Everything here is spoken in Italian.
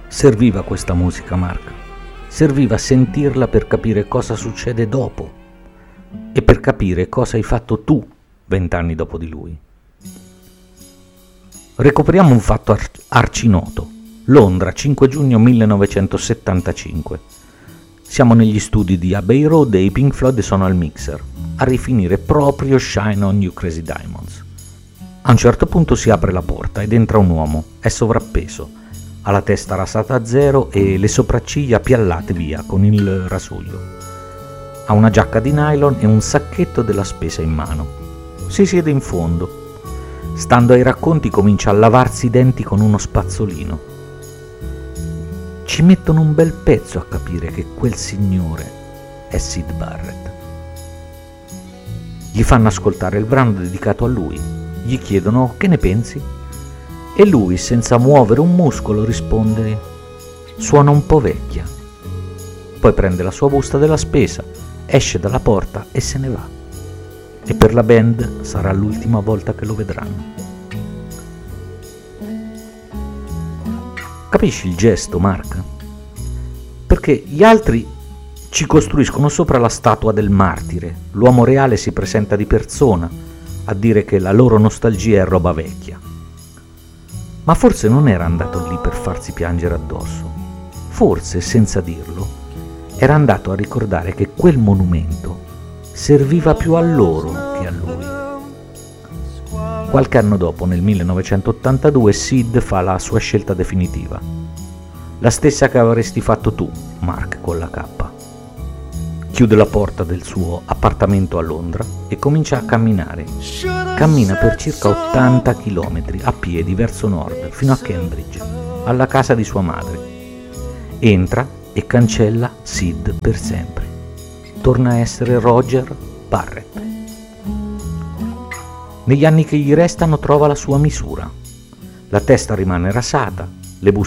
Serviva questa musica, Mark. Serviva sentirla per capire cosa succede dopo e per capire cosa hai fatto tu 20 anni dopo di lui. Ricopriamo un fatto arcinoto. Londra, 5 giugno 1975. Siamo negli studi di Abbey Road e i Pink Floyd sono al mixer, a rifinire proprio Shine on You Crazy Diamonds. A un certo punto si apre la porta ed entra un uomo, è sovrappeso, ha la testa rasata a zero e le sopracciglia piallate via con il rasoio. Ha una giacca di nylon e un sacchetto della spesa in mano. Si siede in fondo. Stando ai racconti comincia a lavarsi i denti con uno spazzolino. Ci mettono un bel pezzo a capire che quel signore è Syd Barrett. Gli fanno ascoltare il brano dedicato a lui, gli chiedono che ne pensi e lui, senza muovere un muscolo, risponde: suona un po' vecchia. Poi prende la sua busta della spesa, esce dalla porta e se ne va. E per la band sarà l'ultima volta che lo vedranno. Capisci il gesto, Mark? Perché gli altri ci costruiscono sopra la statua del martire, l'uomo reale si presenta di persona a dire che la loro nostalgia è roba vecchia. Ma forse non era andato lì per farsi piangere addosso. Forse, senza dirlo, era andato a ricordare che quel monumento serviva più a loro che a lui. Qualche anno dopo, nel 1982, Syd fa la sua scelta definitiva. La stessa che avresti fatto tu, Mark, con la K. Chiude la porta del suo appartamento a Londra e comincia a camminare. Cammina per circa 80 km a piedi verso nord, fino a Cambridge, alla casa di sua madre. Entra e cancella Syd per sempre. Torna a essere Roger Barrett. Negli anni che gli restano trova la sua misura. La testa rimane rasata, le buste